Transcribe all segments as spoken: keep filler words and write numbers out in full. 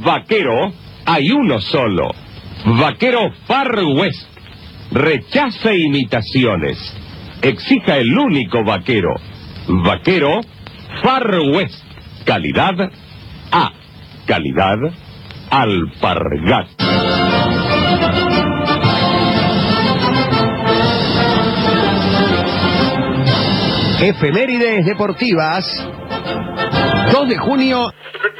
vaquero hay uno solo. Vaquero Far West. Rechaza imitaciones. Exija el único vaquero. Vaquero Far West. Calidad A. Calidad Alpargat. Efemérides deportivas. dos de junio.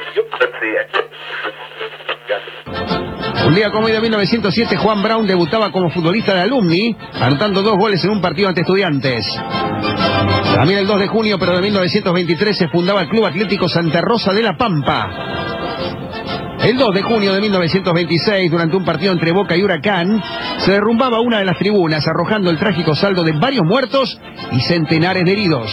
Un día como hoy de mil novecientos siete, Juan Brown debutaba como futbolista de Alumni, anotando dos goles en un partido ante Estudiantes. También el dos de junio, pero de mil novecientos veintitrés, se fundaba el Club Atlético Santa Rosa de la Pampa. El dos de junio de mil novecientos veintiséis, durante un partido entre Boca y Huracán, se derrumbaba una de las tribunas, arrojando el trágico saldo de varios muertos y centenares de heridos.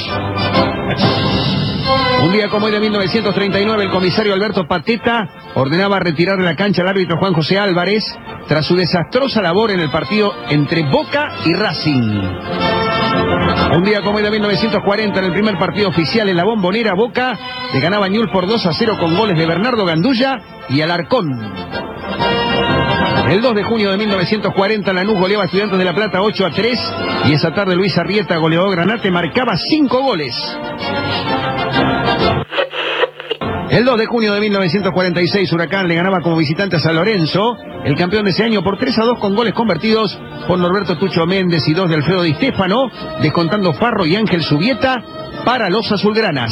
Un día como hoy de mil novecientos treinta y nueve, el comisario Alberto Pateta ordenaba retirar de la cancha al árbitro Juan José Álvarez tras su desastrosa labor en el partido entre Boca y Racing. Un día como hoy de mil novecientos cuarenta, en el primer partido oficial en la Bombonera, Boca le ganaba a Newell's por dos a cero con goles de Bernardo Gandulla y Alarcón. El dos de junio de mil novecientos cuarenta, Lanús goleaba a Estudiantes de La Plata ocho a tres, y esa tarde Luis Arrieta, goleador granate, marcaba cinco goles. El dos de junio de mil novecientos cuarenta y seis, Huracán le ganaba como visitante a San Lorenzo, el campeón de ese año, por tres a dos con goles convertidos por Norberto Tucho Méndez y dos de Alfredo Di Stéfano, descontando Farro y Ángel Subieta para los azulgranas.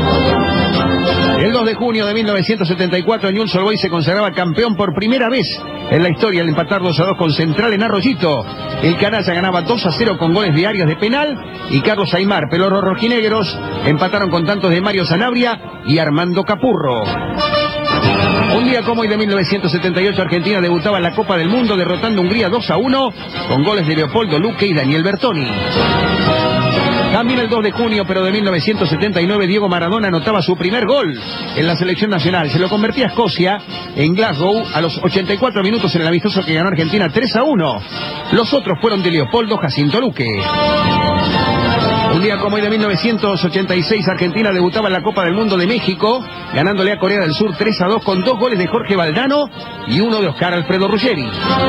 El dos de junio de mil novecientos setenta y cuatro, Newell's Old Boys se consagraba campeón por primera vez en la historia al empatar dos a dos con Central en Arroyito. El Canalla ganaba dos a cero con goles de Arias de penal y Carlos Aymar, pero los rojinegros empataron con tantos de Mario Sanabria y Armando Capurro. Un día como hoy de mil novecientos setenta y ocho, Argentina debutaba en la Copa del Mundo derrotando a Hungría dos a uno con goles de Leopoldo Luque y Daniel Bertoni. También el dos de junio, pero de mil novecientos setenta y nueve, Diego Maradona anotaba su primer gol en la selección nacional. Se lo convertía a Escocia en Glasgow a los ochenta y cuatro minutos en el amistoso que ganó Argentina tres a uno. Los otros fueron de Leopoldo Jacinto Luque. Un día como hoy de mil novecientos ochenta y seis, Argentina debutaba en la Copa del Mundo de México, ganándole a Corea del Sur tres a dos con dos goles de Jorge Valdano y uno de Oscar Alfredo Ruggeri.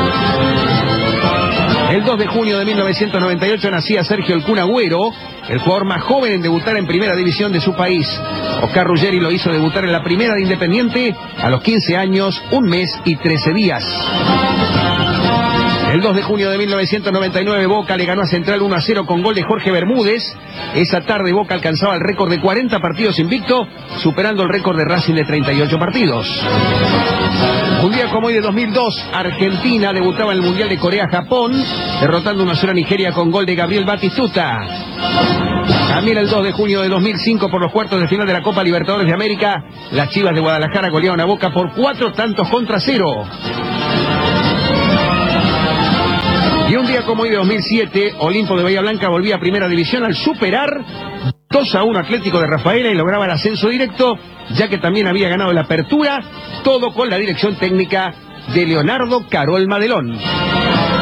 El dos de junio de mil novecientos noventa y ocho nacía Sergio El Kun Agüero, el jugador más joven en debutar en primera división de su país. Oscar Ruggeri lo hizo debutar en la primera de Independiente a los quince años, un mes y trece días. El dos de junio de mil novecientos noventa y nueve, Boca le ganó a Central uno a cero con gol de Jorge Bermúdez. Esa tarde Boca alcanzaba el récord de cuarenta partidos invicto, superando el récord de Racing de treinta y ocho partidos. Un día como hoy de dos mil dos, Argentina debutaba en el Mundial de Corea-Japón, derrotando uno a cero a Nigeria con gol de Gabriel Batistuta. También el dos de junio de dos mil cinco, por los cuartos de final de la Copa Libertadores de América, las Chivas de Guadalajara golearon a Boca por cuatro tantos contra cero. Y un día como hoy de dos mil siete, Olimpo de Bahía Blanca volvía a Primera División al superar dos a uno Atlético de Rafaela y lograba el ascenso directo, ya que también había ganado la apertura, todo con la dirección técnica de Leonardo Carol Madelón.